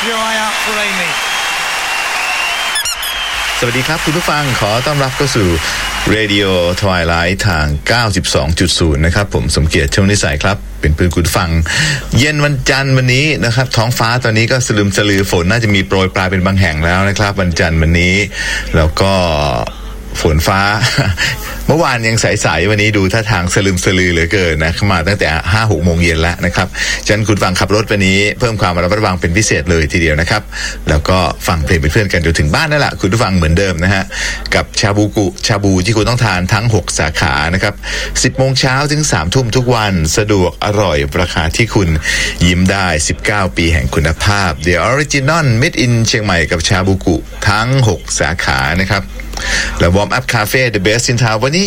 Your eye out for Amy. สวัสดีครับคุณผู้ฟังขอต้อนรับเข้าสู่ Radio Twilight ทาง 92.0 นะครับผมสมเกียรติช่วงนิสัยครับเป็นเพื่อนคุณฟังเย็นวันจันทร์วันนี้นะครับท้องฟ้าตอนนี้ก็สลึมสลือฝนน่าจะมีโปรยปลายเป็นบางแห่งแล้วนะครับวันจันทร์วันนี้แล้วก็ฝนฟ้า เมื่อวานยังใสๆวันนี้ดูท่าทางสลึมสลือเหลือเกินนะมาตั้งแต่ 5-6 โมงเย็นแล้วนะครับฉะนั้นคุณฟังขับรถวันนี้เพิ่มความระมัดระวังเป็นพิเศษเลยทีเดียวนะครับแล้วก็ฟังเพลงเป็นเพื่อนกันจนถึงบ้านนั่นแหละคุณผู้ฟังเหมือนเดิมนะฮะกับชาบูที่คุณต้องทานทั้ง6สาขานะครับ 10 โมงเช้าถึง 3 ทุ่มทุกวันสะดวกอร่อยราคาที่คุณยิ้มได้19 ปีแห่งคุณภาพ The Original Made in เชียงใหม่กับชาบูกุทั้ง6สาขานะครับแล้ว Warm Up Cafe The Best in Town วันนี้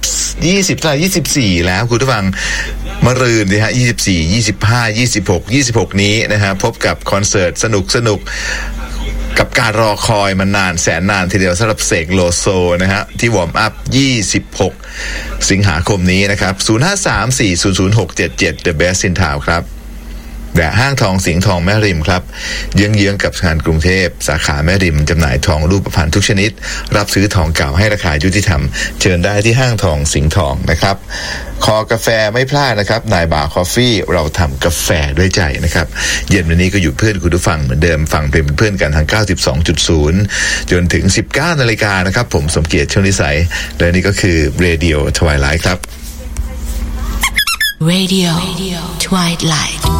24แล้วคุณผู้ฟังมะรืนนะฮะ24 25 26นี้นะฮะพบกับคอนเสิร์ตสนุกกับการรอคอยมานานแสนนานทีเดียวสำหรับเสกโลโซนะฮะที่ Warm Up 26 สิงหาคมนี้นะครับ0534000677 The Best in Town ครับและห้างทองสิงห์ทองแม่ริมครับเยื้องๆกับธนาคารกรุงเทพสาขาแม่ริมจำหน่ายทองรูปพรรณทุกชนิดรับซื้อทองเก่าให้ราคายุติธรรมเชิญได้ที่ห้างทองสิงห์ทองนะครับคอกาแฟไม่พลาดนะครับนายบาร์คอฟฟี่เราทำกาแฟด้วยใจนะครับเย็นวันนี้ก็อยู่เพื่อนคุณผู้ฟังเหมือนเดิมฟังเพลงเป็นเพื่อนกันทาง 92.0 จนถึง 19 นาฬิกานะครับผมสมเกียรติช่วงนิสัยและนี่ก็คือ Radio Twilight ครับ Radio Twilight